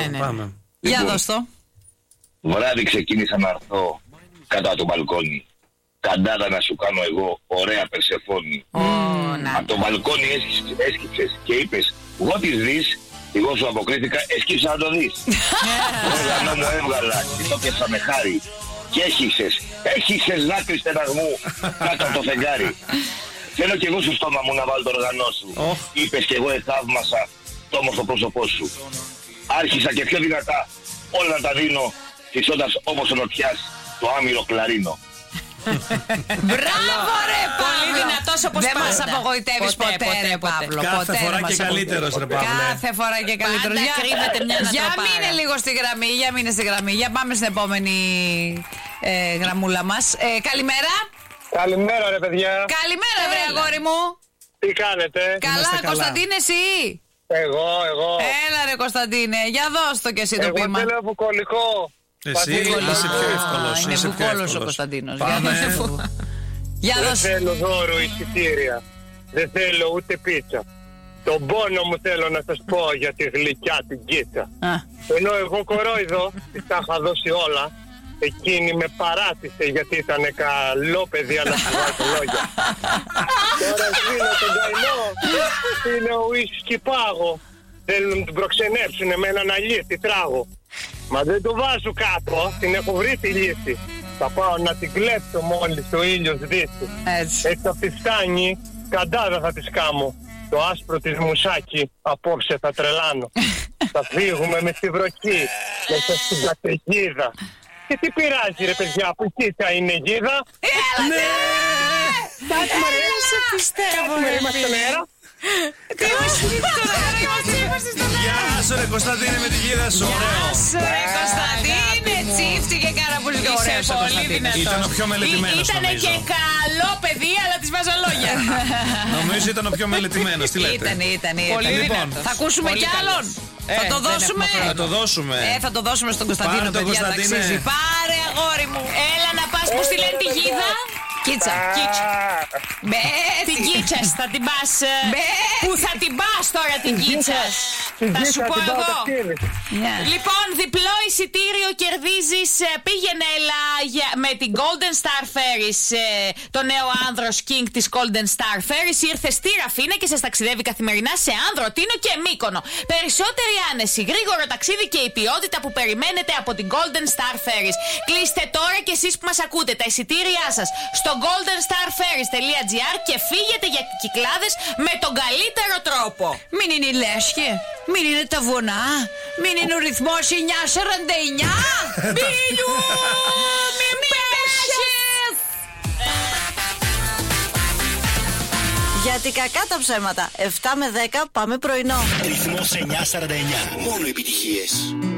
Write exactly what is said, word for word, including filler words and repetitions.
Ναι, ναι. Πάμε. Για Λοιπόν, δώσ' το. βράδυ ξεκίνησα να έρθω κάτω από το μπαλκόνι. Καντάδα να σου κάνω εγώ, ωραία Περσεφόνη. Ω, να. Από το μπαλκόνι έσκυψες, έσκυψες και είπες, εγώ τις δεις. Εγώ σου αποκρίθηκα, έσκυψα να το δεις. Όργανο μου έβγαλα και το πιάσα με χάρη. Και έχισες, έχισες δάκρυ στεναγμού κάτω από το φεγγάρι. Θέλω κι εγώ στο στόμα μου να βάλω το οργανό σου. Oh. Είπες κι εγώ εθαύμασα το όμορφο πρόσωπό σου. Άρχισα και πιο δυνατά όλα να τα δίνω, φυσώντας όπως ο νοτιάς το άμυρο κλαρίνο. Μπράβο ρε Παύλο. Πολύ δυνατός όπως Δεν μας πάντα. απογοητεύεις Ποτέ, ποτέ, ποτέ, ρε ποτέ. Παύλο. Κάθε Ποτέ φορά δεν μας και καλύτερος, ρε Παύλε. Κάθε φορά και καλύτερος. Πάντα κρύβεται μια Για νατροπάρα. μείνε λίγο στη γραμμή, για μείνε στη γραμμή. Για πάμε στην επόμενη ε, γραμμούλα μας. Ε, καλημέρα. Καλημέρα ρε παιδιά. Καλημέρα βρε αγόρι μου. Τι κάνετε? Καλά, καλά. Κωνσταντίνε εσύ. Εγώ, εγώ. Έλα ρε Κωνσταντίνε, για δώσ' το κι εσύ το Εγώ πείμα. θέλω βουκολικό. Εσύ Πατήκο, είσαι πιο Α, εύκολος. είναι είσαι πιο βουκόλος ο εύκολος. Κωνσταντίνος. Πάμε. Για Δεν δώσ' θέλω δώρο εισιτήρια. Δεν θέλω ούτε πίτσα. Τον πόνο μου θέλω να σας πω για τη γλυκιά την κίτσα. Α. Ενώ εγώ κορόιδο, της τα είχα δώσει όλα, εκείνη με παράτησε γιατί ήταν καλό παιδί αλλά σου βάζει λόγια. Τώρα σβήνω τον καημό, είναι ο ουίσκι πάγο. Θέλουν να την προξενέψουν με έναν αλήτη τράγο. Μα δεν το βάζω κάτω, την έχω βρει τη λύση. Θα πάω να την κλέψω μόλις ο ήλιος δύσει. Έτσι. Έτσι θα τη φτάνει, καντάδα θα της κάμω. Το άσπρο της μουσάκι απόψε θα τρελάνω. Θα φύγουμε με στη βροχή, μέσα στην καταιγίδα. Και τι πειράζει ρε παιδιά που κοίτα είναι γίδα. Έλα ναι! Κάτσε ρε, σε πιστεύω κάτσε ρε ρε, είμαστε στον αέρα. Τι είμαστε στον αέρα, είμαστε στον αέρα. Γεια σου ρε Κωνσταντίνε με τη γίδα σου. Γεια Ωραίο. σου ρε Κωνσταντίνε, τσίφτηκε κάρα πολύ ωραίος ο Κωνσταντίνος. Ήταν ο πιο μελετημένος Ήτανε νομίζω. και καλό παιδί, αλλά της βάζα λόγια. Νομίζω ήταν ο πιο μελετημένος. Τι λέτε? Ήταν, ήταν, Πολύ ήταν. Λοιπόν, δυνατός. Θα ακούσουμε Πολύ κι καλός. άλλον. Ε, Θα το δεν δώσουμε. έχουμε Θα το δώσουμε. Ε, θα το δώσουμε στον Κωνσταντίνο, Πάρε τον παιδιά, Κωνσταντίνε. ταξίζει. Πάρε αγόρι μου. Έλα να πας που στη λένε τη γίδα. Κίτσα. Κίτσα. Μπέτσι. Την κίτσας θα την πας. ε, Μπε. Πού θα την πας τώρα την κίτσας? Θα σου πω εγώ. Ναι. Λοιπόν, διπλό εισιτήριο κερδίζεις. ε, Πήγαινε έλα για- με την Golden Star Ferries. ε, Το νέο άνδρος King της Golden Star Ferries ήρθε στη Ραφίνα και σας ταξιδεύει καθημερινά σε Άνδρο, Τίνο και Μύκονο. Περισσότερη άνεση, γρήγορο ταξίδι και η ποιότητα που περιμένετε από την Golden Star Ferries. Κλείστε τώρα κι εσείς που μας ακούτε τα εισιτήριά σας στο golden star ferries dot gr και φύγετε για κυκλάδες με τον καλύτερο τρόπο. Μην είναι η λέσχη, μην είναι τα βουνά, μην είναι ο ρυθμός εννιά σαράντα εννιά. Μπίλου, μην πέσεις! Γιατί κακά τα ψέματα. εφτά με δέκα πάμε πρωινό. Ρυθμός εννιά σαράντα εννιά. Μόνο επιτυχίες.